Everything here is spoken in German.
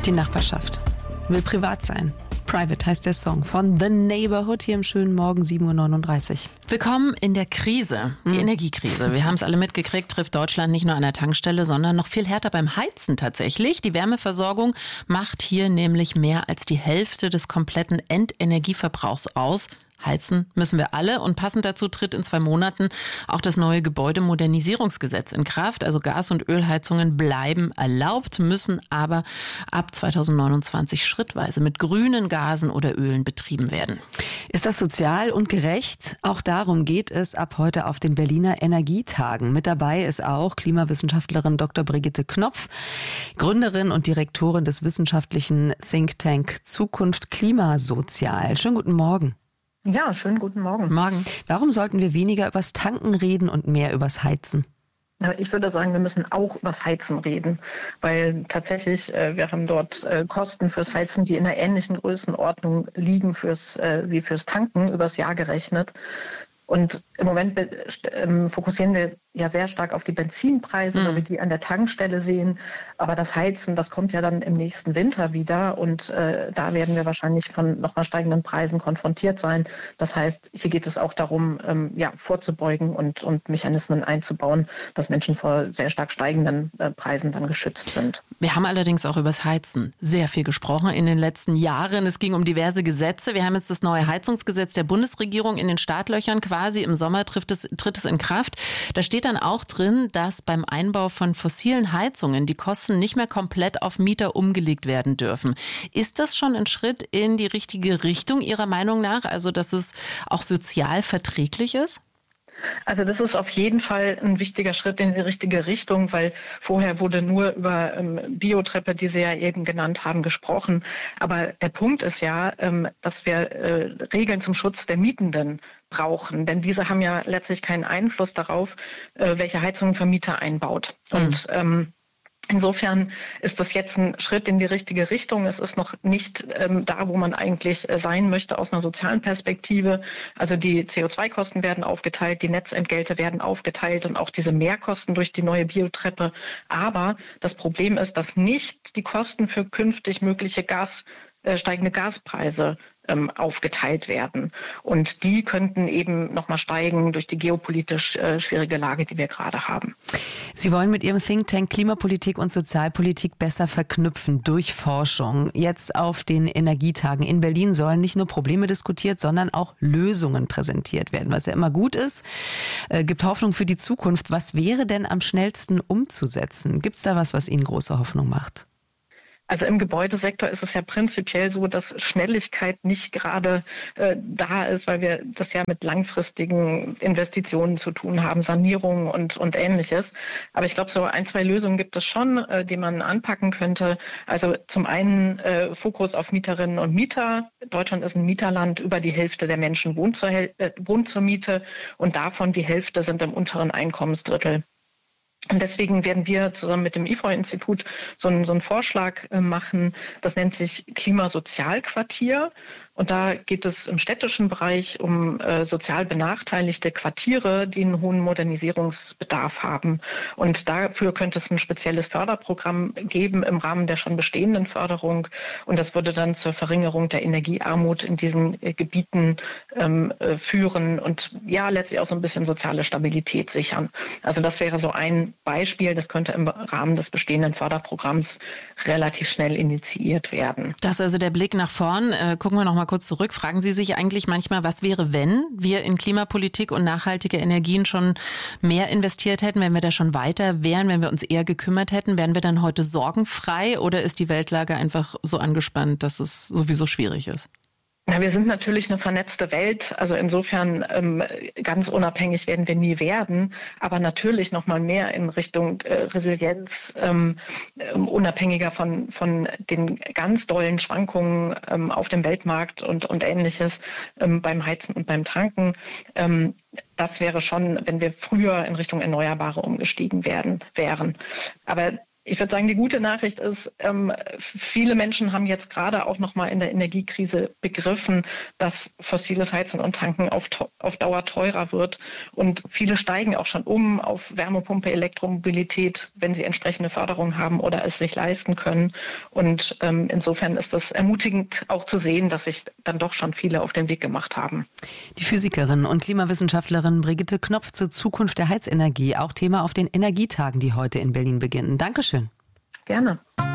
Die Nachbarschaft will privat sein. Private heißt der Song von The Neighborhood hier im schönen Morgen 7.39 Uhr. Willkommen in der Krise, die Energiekrise. Wir haben es alle mitgekriegt, trifft Deutschland nicht nur an der Tankstelle, sondern noch viel härter beim Heizen tatsächlich. Die Wärmeversorgung macht hier nämlich mehr als die Hälfte des kompletten Endenergieverbrauchs aus. Heizen müssen wir alle und passend dazu tritt in 2 Monaten auch das neue Gebäudemodernisierungsgesetz in Kraft. Also Gas- und Ölheizungen bleiben erlaubt, müssen aber ab 2029 schrittweise mit grünen Gasen oder Ölen betrieben werden. Ist das sozial und gerecht? Auch darum geht es ab heute auf den Berliner Energietagen. Mit dabei ist auch Klimawissenschaftlerin Dr. Brigitte Knopf, Gründerin und Direktorin des wissenschaftlichen Think Tank Zukunft Klimasozial. Schönen guten Morgen. Ja, schönen guten Morgen. Morgen. Warum sollten wir weniger übers Tanken reden und mehr übers Heizen? Ich würde sagen, wir müssen auch übers Heizen reden, weil tatsächlich, wir haben dort Kosten fürs Heizen, die in einer ähnlichen Größenordnung liegen wie fürs Tanken übers Jahr gerechnet. Und im Moment fokussieren wir ja sehr stark auf die Benzinpreise, weil wir die an der Tankstelle sehen. Aber das Heizen, das kommt ja dann im nächsten Winter wieder. Und da werden wir wahrscheinlich von nochmal steigenden Preisen konfrontiert sein. Das heißt, hier geht es auch darum, vorzubeugen und Mechanismen einzubauen, dass Menschen vor sehr stark steigenden Preisen dann geschützt sind. Wir haben allerdings auch übers Heizen sehr viel gesprochen in den letzten Jahren. Es ging um diverse Gesetze. Wir haben jetzt das neue Heizungsgesetz der Bundesregierung in den Startlöchern quasi. Im Sommer tritt es in Kraft. Da steht dann auch drin, dass beim Einbau von fossilen Heizungen die Kosten nicht mehr komplett auf Mieter umgelegt werden dürfen. Ist das schon ein Schritt in die richtige Richtung Ihrer Meinung nach? Also, dass es auch sozial verträglich ist? Also das ist auf jeden Fall ein wichtiger Schritt in die richtige Richtung, weil vorher wurde nur über Biotreppe, die Sie ja eben genannt haben, gesprochen. Aber der Punkt ist ja, dass wir Regeln zum Schutz der Mietenden brauchen. Denn diese haben ja letztlich keinen Einfluss darauf, welche Heizung ein Vermieter einbaut. Und insofern ist das jetzt ein Schritt in die richtige Richtung. Es ist noch nicht da, wo man eigentlich sein möchte aus einer sozialen Perspektive. Also die CO2-Kosten werden aufgeteilt, die Netzentgelte werden aufgeteilt und auch diese Mehrkosten durch die neue Biotreppe. Aber das Problem ist, dass nicht die Kosten für künftig mögliche steigende Gaspreise aufgeteilt werden. Und die könnten eben nochmal steigen durch die geopolitisch schwierige Lage, die wir gerade haben. Sie wollen mit Ihrem Think Tank Klimapolitik und Sozialpolitik besser verknüpfen durch Forschung. Jetzt auf den Energietagen in Berlin sollen nicht nur Probleme diskutiert, sondern auch Lösungen präsentiert werden, was ja immer gut ist. Gibt Hoffnung für die Zukunft. Was wäre denn am schnellsten umzusetzen? Gibt es da was Ihnen große Hoffnung macht? Also im Gebäudesektor ist es ja prinzipiell so, dass Schnelligkeit nicht gerade da ist, weil wir das ja mit langfristigen Investitionen zu tun haben, Sanierung und Ähnliches. Aber ich glaube, so 1, 2 Lösungen gibt es schon, die man anpacken könnte. Also zum einen Fokus auf Mieterinnen und Mieter. Deutschland ist ein Mieterland. Über die Hälfte der Menschen wohnt zur Miete und davon die Hälfte sind im unteren Einkommensdrittel. Und deswegen werden wir zusammen mit dem IFO-Institut so einen Vorschlag machen. Das nennt sich Klimasozialquartier. Und da geht es im städtischen Bereich um sozial benachteiligte Quartiere, die einen hohen Modernisierungsbedarf haben. Und dafür könnte es ein spezielles Förderprogramm geben im Rahmen der schon bestehenden Förderung. Und das würde dann zur Verringerung der Energiearmut in diesen Gebieten führen und ja letztlich auch so ein bisschen soziale Stabilität sichern. Also das wäre so ein Beispiel. Das könnte im Rahmen des bestehenden Förderprogramms relativ schnell initiiert werden. Das ist also der Blick nach vorn. Gucken wir noch mal kurz zurück. Fragen Sie sich eigentlich manchmal, was wäre, wenn wir in Klimapolitik und nachhaltige Energien schon mehr investiert hätten, wenn wir da schon weiter wären, wenn wir uns eher gekümmert hätten? Wären wir dann heute sorgenfrei oder ist die Weltlage einfach so angespannt, dass es sowieso schwierig ist? Ja, wir sind natürlich eine vernetzte Welt, also insofern ganz unabhängig werden wir nie werden, aber natürlich noch mal mehr in Richtung Resilienz, unabhängiger von den ganz dollen Schwankungen auf dem Weltmarkt und Ähnliches beim Heizen und beim Tanken. Das wäre schon, wenn wir früher in Richtung Erneuerbare umgestiegen wären. Aber Ich würde sagen, die gute Nachricht ist, viele Menschen haben jetzt gerade auch nochmal in der Energiekrise begriffen, dass fossiles Heizen und Tanken auf Dauer teurer wird. Und viele steigen auch schon um auf Wärmepumpe, Elektromobilität, wenn sie entsprechende Förderung haben oder es sich leisten können. Und insofern ist das ermutigend auch zu sehen, dass sich dann doch schon viele auf den Weg gemacht haben. Die Physikerin und Klimawissenschaftlerin Brigitte Knopf zur Zukunft der Heizenergie, auch Thema auf den Energietagen, die heute in Berlin beginnen. Dankeschön. Gerne.